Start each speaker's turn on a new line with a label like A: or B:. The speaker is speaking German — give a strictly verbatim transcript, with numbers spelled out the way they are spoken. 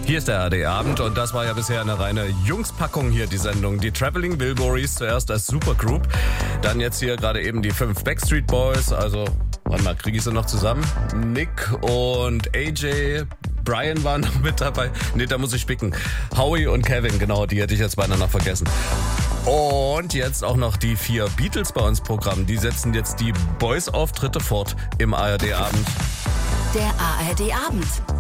A: Hier ist der A R D-Abend und das war ja bisher eine reine Jungspackung hier, die Sendung. Die Traveling Wilburys zuerst als Supergroup, dann jetzt hier gerade eben die fünf Backstreet Boys, also, warte mal, kriege ich sie noch zusammen? Nick und A J, Brian waren noch mit dabei. Ne, da muss ich spicken. Howie und Kevin, genau, die hätte ich jetzt beinahe noch vergessen. Und jetzt auch noch die vier Beatles bei uns Programm. Die setzen jetzt die Boys-Auftritte fort im A R D-Abend.
B: Der A R D-Abend.